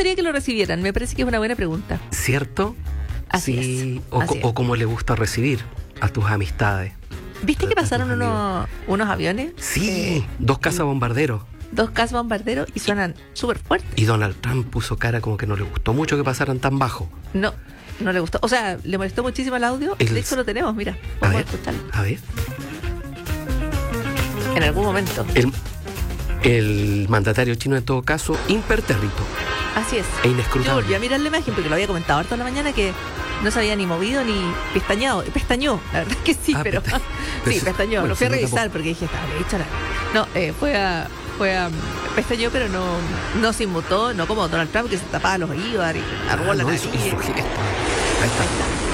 gustaría que lo recibieran? Me parece que es una buena pregunta. ¿Cierto? Así sí, es. Así es. O cómo le gusta recibir a tus amistades. ¿Viste que A tus pasaron amigos. unos aviones? Sí, 2 cazabombarderos. 2 cazas bombarderos y suenan súper fuertes. Y Donald Trump puso cara como que no le gustó mucho que pasaran tan bajo. No le gustó. O sea, le molestó muchísimo el audio. De hecho, lo tenemos, mira. A Vamos a ver, escucharlo. a ver. En algún momento. El mandatario chino, en todo caso, impertérrito Así es. e inescrutable. Yo volví a mirar la imagen porque lo había comentado harto en la mañana que no se había ni movido ni pestañeado. Pestañó, la verdad es que sí, pero... sí, pestañó. Bueno, lo fui a se nota revisar poco. porque dije, estaba hecho la... No, fue a pestañó, pero no se inmutó, no como Donald Trump que se tapaba los oídos y arrugó la nariz. Hizo gesto. Ahí está.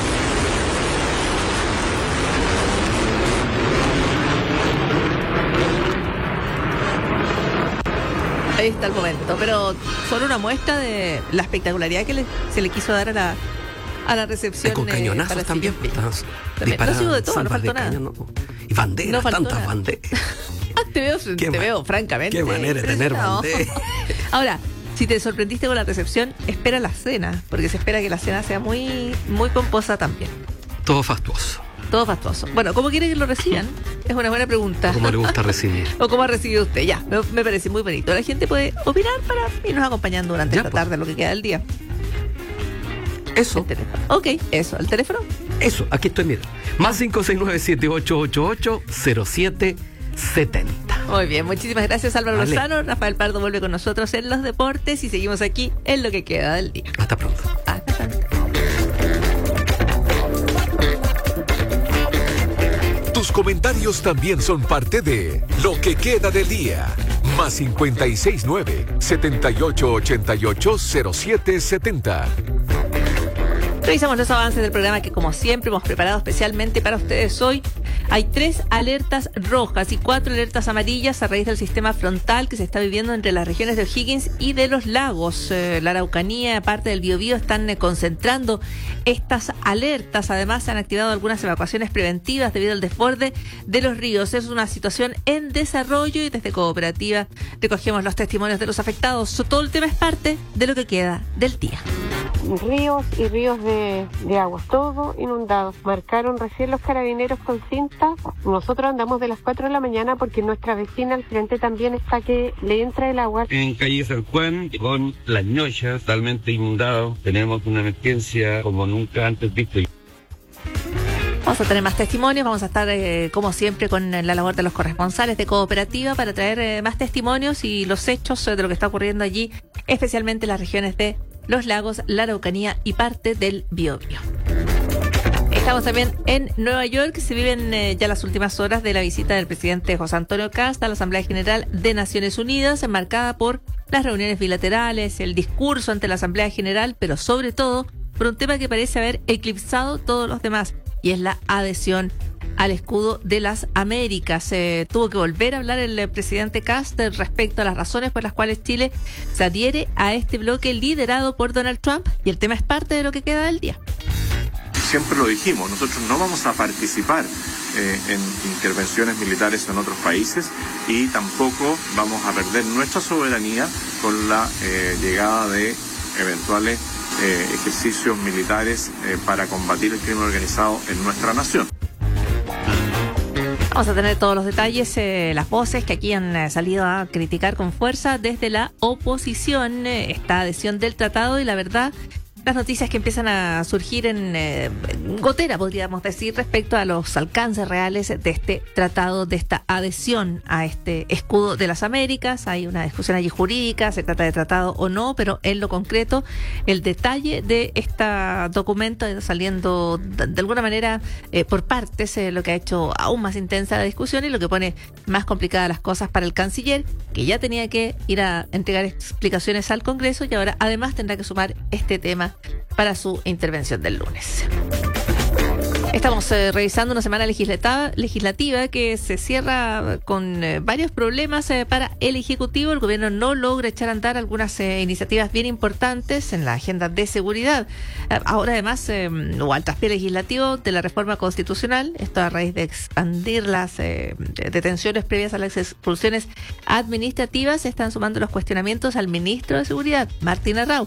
Ahí está el momento, pero solo una muestra de la espectacularidad que se le quiso dar a la recepción. Con cañonazos para también. Xi Jinping. También. No sigo de todo, no faltó nada. Y banderas, No faltó tantas nada. banderas. Te veo, francamente. Qué manera de tener impresionado. banderas. Ahora, si te sorprendiste con la recepción, espera la cena, porque se espera que la cena sea muy, muy pomposa también. Todo fastuoso. Todo fastuoso. Bueno, ¿cómo quiere que lo reciban? Es una buena pregunta. Como le gusta recibir. ¿O cómo ha recibido usted? Ya, me parece muy bonito. La gente puede opinar para irnos acompañando durante Ya, esta pues. tarde, lo que queda del día. Eso. El teléfono. Ok, eso. ¿El teléfono? Eso, aquí estoy, mira. Más 569-7888-0770. Muy bien, muchísimas gracias Álvaro Vale. Lozano. Rafael Pardo vuelve con nosotros en los deportes y seguimos aquí en lo que queda del día. Hasta pronto. Hasta pronto. Tus comentarios también son parte de Lo que queda del día. Más 569-7888-0770. Revisamos los avances del programa que, como siempre, hemos preparado especialmente para ustedes hoy. Hay 3 alertas rojas y 4 alertas amarillas a raíz del sistema frontal que se está viviendo entre las regiones de O'Higgins y de los lagos. La Araucanía, parte del Biobío, están concentrando estas alertas. Además, se han activado algunas evacuaciones preventivas debido al desborde de los ríos. Es una situación en desarrollo y desde Cooperativa recogemos los testimonios de los afectados. Todo el tema es parte de lo que queda del día. Ríos y ríos de agua, todo inundado. Marcaron recién los carabineros con cinta. Nosotros andamos de las 4 de la mañana porque nuestra vecina al frente también está que le entra el agua. En calle San Juan, con Las Ñochas, totalmente inundado. Tenemos una emergencia como nunca antes visto. Vamos a tener más testimonios, vamos a estar como siempre con la labor de los corresponsales de Cooperativa para traer más testimonios y los hechos de lo que está ocurriendo allí, especialmente en las regiones de los lagos, la Araucanía y parte del Biobío. Estamos también en Nueva York, se viven ya las últimas horas de la visita del presidente José Antonio Kast a la Asamblea General de Naciones Unidas, enmarcada por las reuniones bilaterales, el discurso ante la Asamblea General, pero sobre todo por un tema que parece haber eclipsado todos los demás, y es la adhesión al escudo de las Américas. Tuvo que volver a hablar el presidente Kast respecto a las razones por las cuales Chile se adhiere a este bloque liderado por Donald Trump, y el tema es parte de lo que queda del día. Siempre lo dijimos, nosotros no vamos a participar en intervenciones militares en otros países y tampoco vamos a perder nuestra soberanía con la llegada de eventuales ejercicios militares para combatir el crimen organizado en nuestra nación. Vamos a tener todos los detalles, las voces que aquí han salido a criticar con fuerza desde la oposición esta adhesión del tratado, y la verdad, las noticias que empiezan a surgir en gotera, podríamos decir, respecto a los alcances reales de este tratado, de esta adhesión a este escudo de las Américas. Hay una discusión allí jurídica, se trata de tratado o no, pero en lo concreto, el detalle de este documento saliendo de alguna manera por partes, lo que ha hecho aún más intensa la discusión y lo que pone más complicadas las cosas para el canciller, que ya tenía que ir a entregar explicaciones al Congreso y ahora además tendrá que sumar este tema para su intervención del lunes. Estamos revisando una semana legislativa que se cierra con varios problemas para el Ejecutivo. El gobierno no logra echar a andar algunas iniciativas bien importantes en la agenda de seguridad. Ahora además hubo al traspié legislativo de la reforma constitucional, esto a raíz de expandir las detenciones previas a las expulsiones administrativas. Se están sumando los cuestionamientos al ministro de Seguridad, Martín Arrau,